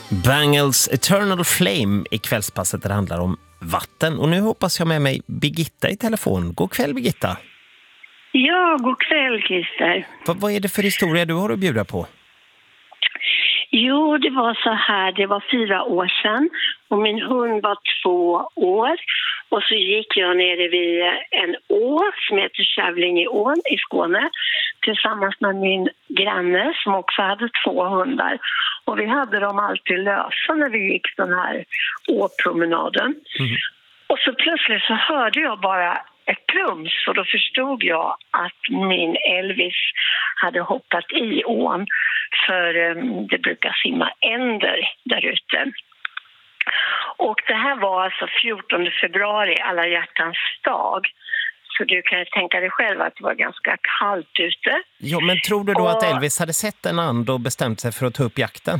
Bangles Eternal Flame i kvällspasset där det handlar om vatten. Och nu hoppas jag med mig Birgitta i telefon. God kväll, Birgitta. Ja, god kväll, Christer. Vad är det för historia du har att bjuda på? Jo, det var så här, det var 4 år sedan och min hund var 2 år. Och så gick jag nere vid en å som heter Kävlingeån i Skåne tillsammans med min granne som också hade 2 hundar. Och vi hade dem alltid lösa när vi gick den här åpromenaden. Och så plötsligt så hörde jag bara ett plums och då förstod jag att min Elvis hade hoppat i ån, för det brukar simma änder där ute. Och det här var alltså 14 februari, alla hjärtans dag. Så du kan tänka dig själv att det var ganska kallt ute. Ja, men tror du då att Elvis hade sett en and och bestämt sig för att ta upp jakten?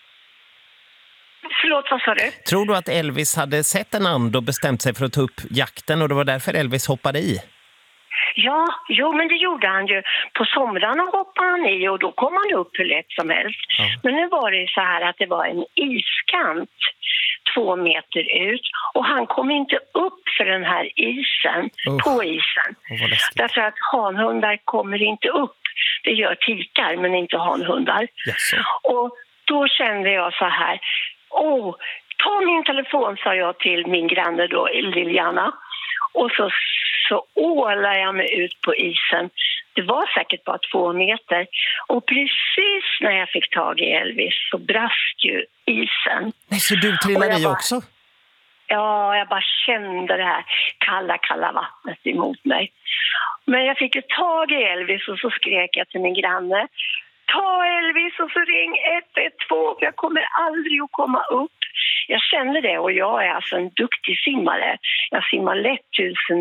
Förlåt, vad sa du? Tror du att Elvis hade sett en and och bestämt sig för att ta upp jakten och det var därför Elvis hoppade i? Ja, jo, men det gjorde han ju. På somrarna hoppade han i och då kom han upp hur lätt som helst. Ja. Men nu var det så här att det var en iskant 2 meter ut och han kom inte upp för den här isen, på isen. Därför att hanhundar kommer inte upp. Det gör tikar men inte hanhundar. Yes. Och då kände jag så här, ta min telefon, sa jag till min granne då, Liliana. Och så ålade jag mig ut på isen. Det var säkert bara 2 meter. Och precis när jag fick tag i Elvis så brast ju isen. Nej, så du trillade i också? Ja, jag bara kände det här kalla vattnet emot mig. Men jag fick ju tag i Elvis och så skrek jag till min granne. Ta Elvis och så ring 112, jag kommer aldrig att komma upp. Jag kände det och jag är alltså en duktig simmare. Jag simmar lätt 1000